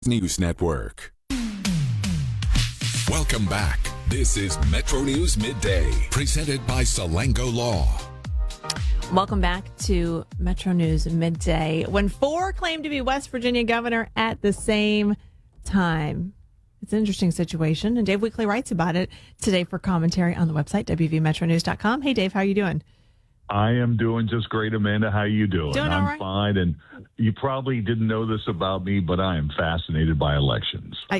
News Network. Welcome back. This is Metro News Midday, presented by Salango Law. Welcome back to Metro News Midday. When four claim to be West Virginia governor at the same time. It's an interesting situation, and Dave Weekley writes about it today for commentary on the website, wvmetronews.com. Hey, Dave, how are you doing? I am doing just great, Amanda. How you doing? Doing all right. I'm fine, and you probably didn't know this about me, but I am fascinated by elections. I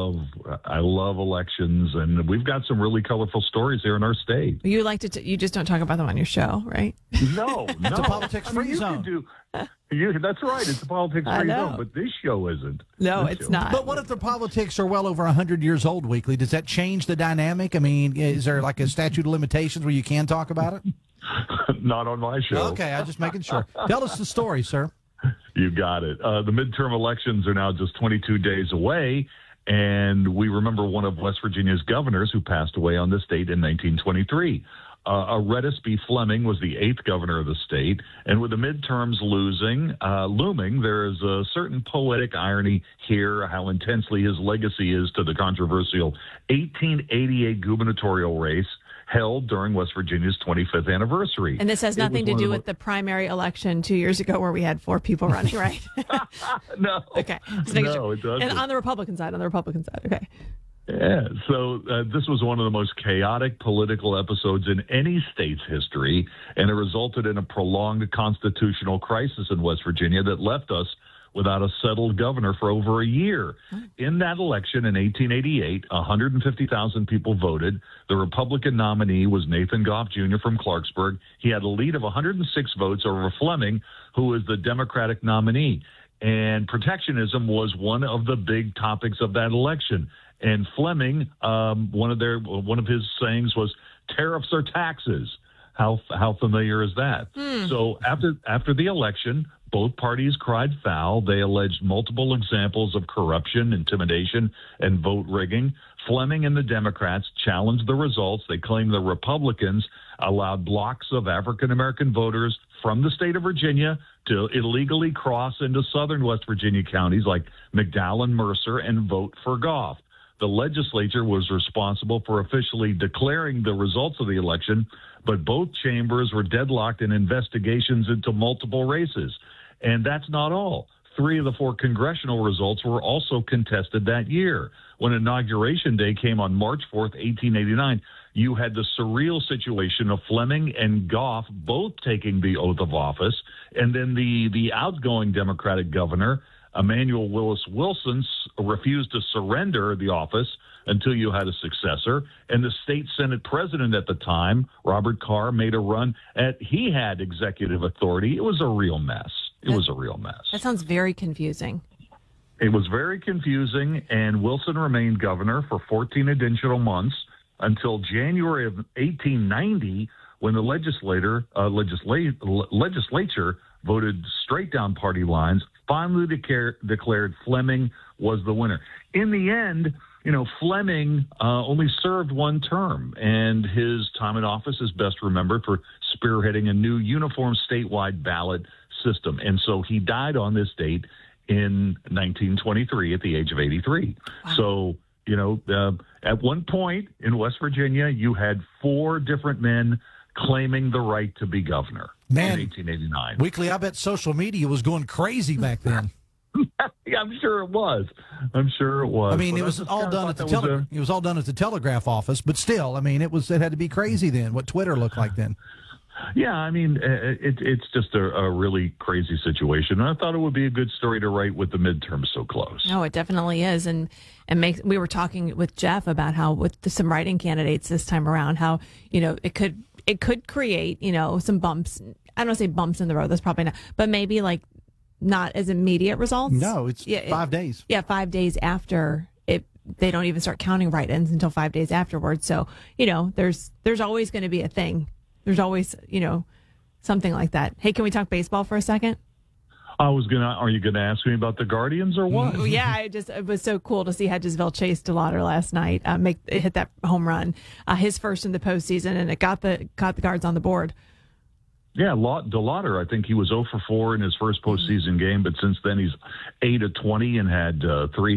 love elections, and we've got some really colorful stories here in our state. You like to you just don't talk about them on your show, right? No. It's a politics-free zone. That's right. It's a politics-free zone, but this show isn't. No, it's not. But what if the politics are well over 100 years old, Weekly? Does that change the dynamic? I mean, is there like a statute of limitations where you can talk about it? Not on my show. Okay, I'm just making sure. Tell us the story, sir. You got it. The midterm elections are now just 22 days away, and we remember one of West Virginia's governors who passed away on this date in 1923. Aretas B. Fleming was the 8th governor of the state, and with the midterms looming, there is a certain poetic irony here, how intensely his legacy is to the controversial 1888 gubernatorial race held during West Virginia's 25th anniversary. And this has nothing to do with the primary election 2 years ago where we had 4 people running, right? No. Okay. No, it doesn't. And on the Republican side, okay. Yeah, so this was one of the most chaotic political episodes in any state's history, and it resulted in a prolonged constitutional crisis in West Virginia that left us without a settled governor for over a year. In that election in 1888, 150,000 people voted. The Republican nominee was Nathan Goff Jr. from Clarksburg. He had a lead of 106 votes over Fleming, who was the Democratic nominee. And protectionism was one of the big topics of that election. And Fleming, one of his sayings was, "Tariffs are taxes." How familiar is that? So after the election, both parties cried foul. They alleged multiple examples of corruption, intimidation, and vote rigging. Fleming and the Democrats challenged the results. They claimed the Republicans allowed blocks of African-American voters from the state of Virginia to illegally cross into southern West Virginia counties like McDowell and Mercer and vote for Goff. The legislature was responsible for officially declaring the results of the election, but both chambers were deadlocked in investigations into multiple races. And that's not all. 3 of the 4 congressional results were also contested that year. When Inauguration Day came on March 4th, 1889, you had the surreal situation of Fleming and Goff both taking the oath of office, and then the outgoing Democratic governor, Emmanuel Willis Wilson, refused to surrender the office until you had a successor. And the state Senate president at the time, Robert Carr, made a run at he had executive authority. It was a real mess. That sounds very confusing. It was very confusing, and Wilson remained governor for 14 additional months until January of 1890, when the legislature voted straight down party lines, finally declared Fleming was the winner. In the end, Fleming only served 1 term, and his time in office is best remembered for spearheading a new uniform statewide ballot system. And so he died on this date in 1923 at the age of 83. Wow. So, at one point in West Virginia, you had 4 different men claiming the right to be governor in 1889. Weekly, I bet social media was going crazy back then. Yeah, I'm sure it was. I mean, it was all done at the telegraph office, but still, I mean, it had to be crazy then. What Twitter looked like then. Yeah, I mean, it's just a really crazy situation. And I thought it would be a good story to write with the midterms so close. No, it definitely is, and we were talking with Jeff about how with some writing candidates this time around, how it could create some bumps. I don't want to say bumps in the road. That's probably not, but maybe like not as immediate results. No, it's 5 days. Yeah, 5 days after it. They don't even start counting write-ins until 5 days afterwards. So there's always going to be a thing. There's always, something like that. Hey, can we talk baseball for a second? Are you going to ask me about the Guardians or what? Yeah, it was so cool to see Hedgesville chase DeLauder last night, hit that home run, his first in the postseason, and it got the Cards on the board. Yeah, DeLauder, I think he was 0 for 4 in his first postseason game, but since then he's 8 of 20 and had 3